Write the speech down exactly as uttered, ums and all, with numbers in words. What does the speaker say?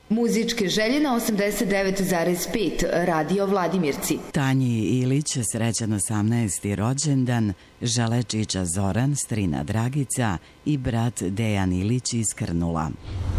Muzičke želje na osamdeset devet zarez pet Radio Vladimirci. Tanji Ilić srećan osamnaesti rođendan, Želečića Zoran, strina Dragica i brat Dejan Ilić iz Krnula.